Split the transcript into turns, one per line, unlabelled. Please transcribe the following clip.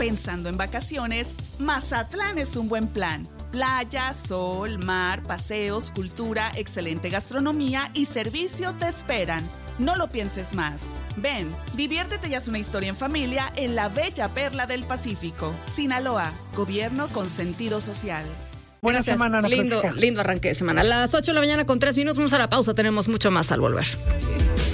Pensando en vacaciones, Mazatlán es un buen plan. Playa, sol, mar, paseos, cultura, excelente gastronomía y servicio te esperan. No lo pienses más. Ven, diviértete y haz una historia en familia en la bella perla del Pacífico. Sinaloa, gobierno con sentido social.
Buena semana.
Lindo arranque de semana. A las 8 de la mañana con 3 minutos, vamos a la pausa. Tenemos mucho más al volver.